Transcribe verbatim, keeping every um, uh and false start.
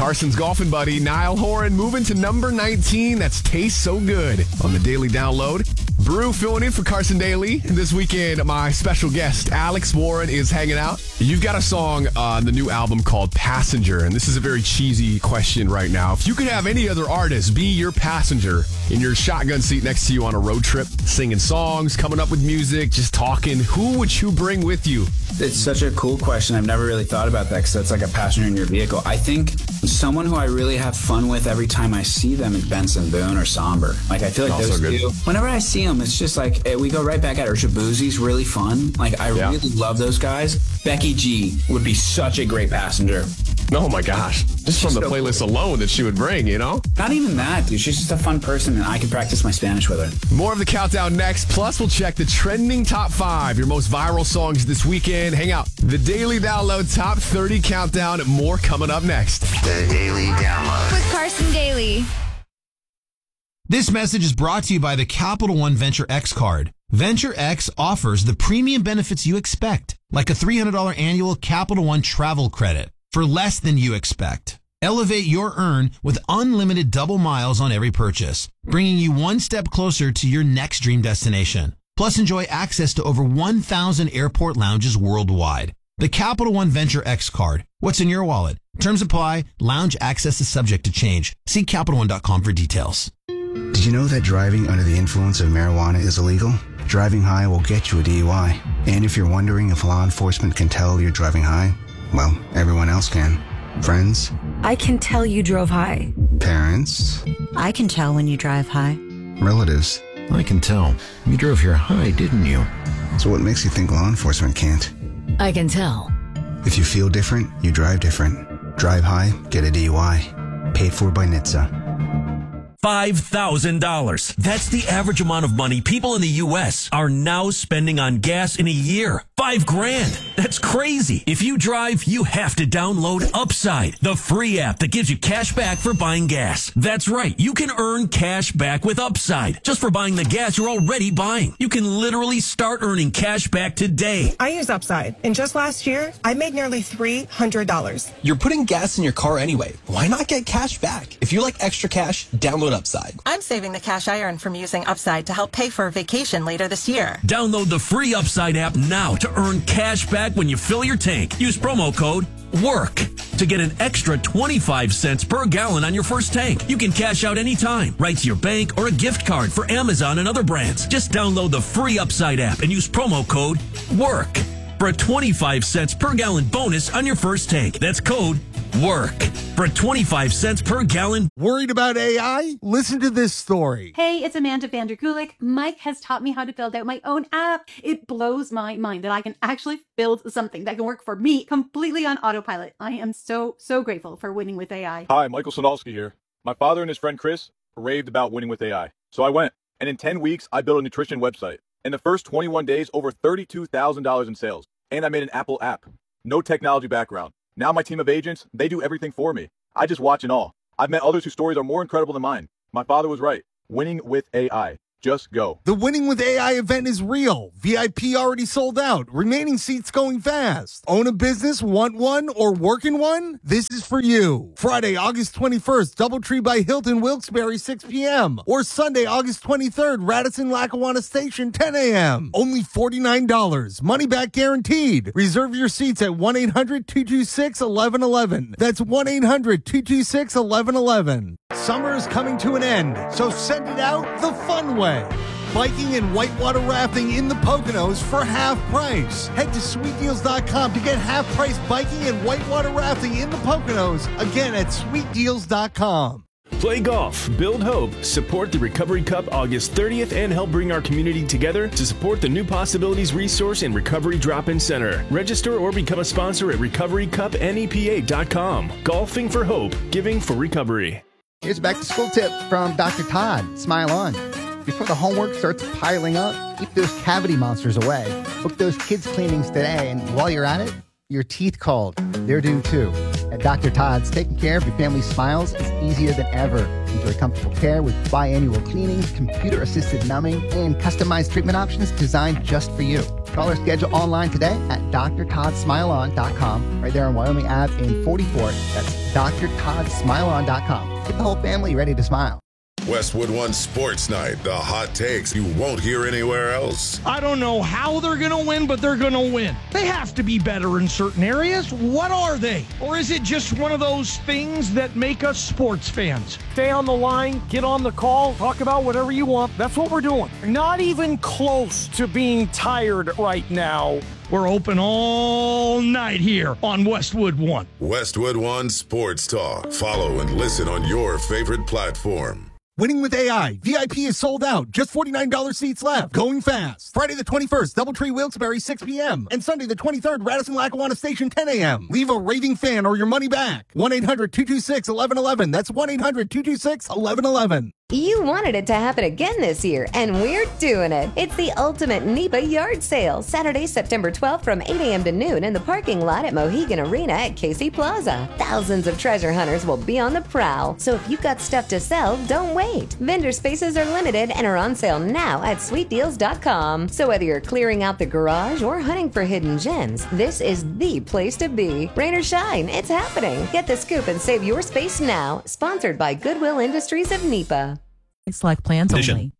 Carson's golfing buddy, Niall Horan, moving to number nineteen. That's Taste So Good on the Daily Download. Brew filling in for Carson Daly. This weekend, my special guest, Alex Warren, is hanging out. You've got a song on the new album called Passenger, and this is a very cheesy question right now. If you could have any other artist be your passenger in your shotgun seat next to you on a road trip, singing songs, coming up with music, just talking, who would you bring with you? It's such a cool question. I've never really thought about that because that's like a passenger in your vehicle. I think someone who I really have fun with every time I see them is Benson Boone or Somber. Like, I feel like Also those good. two, whenever I see them, it's just like, eh, we go right back at it. Shaboozie's really fun. Like, I Yeah. really love those guys. Becky G would be such a great passenger. Oh my gosh. Just from the so playlist cool. alone that she would bring, you know? Not even that, dude. She's just a fun person, and I can practice my Spanish with her. More of the countdown next. Plus, we'll check the trending top five, your most viral songs this weekend. Hang out. The Daily Download Top thirty Countdown. More coming up next. The Daily Download with Carson Daly. This message is brought to you by the Capital One Venture X card. Venture X offers the premium benefits you expect, like a three hundred dollars annual Capital One travel credit for less than you expect. Elevate your earn with unlimited double miles on every purchase, bringing you one step closer to your next dream destination. Plus, enjoy access to over one thousand airport lounges worldwide. The Capital One Venture X card. What's in your wallet? Terms apply. Lounge access is subject to change. See Capital One dot com for details. Did you know that driving under the influence of marijuana is illegal? Driving high will get you a D U I. And if you're wondering if law enforcement can tell you're driving high, well, everyone else can. Friends, I can tell you drove high. parents, I can tell when you drive high. relatives. I can tell. You drove here high, didn't you? So what makes you think law enforcement can't? I can tell. If you feel different, you drive different. Drive high, get a D U I. Paid for by N H T S A. five thousand dollars. That's the average amount of money people in the U S are now spending on gas in a year. Five grand. That's crazy. If you drive, you have to download Upside, the free app that gives you cash back for buying gas. That's right. You can earn cash back with Upside just for buying the gas you're already buying. You can literally start earning cash back today. I use Upside, and just last year, I made nearly three hundred dollars. You're putting gas in your car anyway. Why not get cash back? If you like extra cash, download Upside. I'm saving the cash I earn from using Upside to help pay for a vacation later this year. Download the free Upside app now to earn cash back when you fill your tank. Use promo code WORK to get an extra twenty-five cents per gallon on your first tank. You can cash out anytime, right to your bank or a gift card for Amazon and other brands. Just download the free Upside app and use promo code WORK for a twenty-five cents per gallon bonus on your first tank. That's code WORK for twenty-five cents per gallon. Worried about A I? Listen to this story. Hey, it's Amanda Vandergulik. Mike has taught me how to build out my own app. It blows my mind that I can actually build something that can work for me completely on autopilot. I am so, so grateful for Winning with A I. Hi, Michael Sonalski here. My father and his friend Chris raved about Winning with A I. So I went, and in ten weeks, I built a nutrition website. In the first twenty-one days, over thirty-two thousand dollars in sales. And I made an Apple app. No technology background. Now my team of agents, they do everything for me. I just watch and all. I've met others whose stories are more incredible than mine. My father was right. Winning with A I. Just go. The Winning with A I event is real. V I P already sold out. Remaining seats going fast. Own a business, want one, or work in one? This is for you. Friday, August twenty-first, Doubletree by Hilton, Wilkes-Barre, six p.m. Or Sunday, August twenty-third, Radisson, Lackawanna Station, ten a.m. Only forty-nine dollars. Money back guaranteed. Reserve your seats at one eight hundred two two six one one one one. That's one eight hundred two two six one one one one. Summer is coming to an end, so send it out the fun way. Biking and whitewater rafting in the Poconos for half price. Head to sweet deals dot com to get half price biking and whitewater rafting in the Poconos. Again at sweet deals dot com. Play golf, build hope, support the Recovery Cup August thirtieth, and help bring our community together to support the New Possibilities Resource and Recovery Drop-In Center. Register or become a sponsor at recovery cup N E P A dot com. Golfing for hope, giving for recovery. Here's a back-to-school tip from Doctor Todd. Smile on. Before the homework starts piling up, keep those cavity monsters away. Book those kids' cleanings today, and while you're at it, your teeth called. They're due too. At Doctor Todd's, taking care of your family's smiles is easier than ever. Enjoy comfortable care with biannual cleanings, computer-assisted numbing, and customized treatment options designed just for you. Call or schedule online today at d r todd smile on dot com. Right there on Wyoming Avenue in forty-four. That's d r todd smile on dot com. Get the whole family ready to smile. Westwood One Sports Night. The hot takes you won't hear anywhere else. I don't know how they're going to win, but they're going to win. They have to be better in certain areas. What are they? Or is it just one of those things that make us sports fans? Stay on the line, get on the call, talk about whatever you want. That's what we're doing. Not even close to being tired right now. We're open all night here on Westwood One. Westwood One Sports Talk. Follow and listen on your favorite platform. Winning with A I. V I P is sold out. Just forty-nine dollars seats left. Going fast. Friday the twenty-first, Doubletree Wilkes-Barre, six p.m. And Sunday the twenty-third, Radisson Lackawanna Station, ten a.m. Leave a raving fan or your money back. one eight hundred two two six one one one one. That's one eight hundred two two six one one one one. You wanted it to happen again this year, and we're doing it. It's the ultimate NEPA yard sale, Saturday, September twelfth from eight a.m. to noon in the parking lot at Mohegan Arena at Casey Plaza. Thousands of treasure hunters will be on the prowl, so if you've got stuff to sell, don't wait. Vendor spaces are limited and are on sale now at sweet deals dot com. So whether you're clearing out the garage or hunting for hidden gems, this is the place to be. Rain or shine, it's happening. Get the scoop and save your space now. Sponsored by Goodwill Industries of NEPA. Select plans only.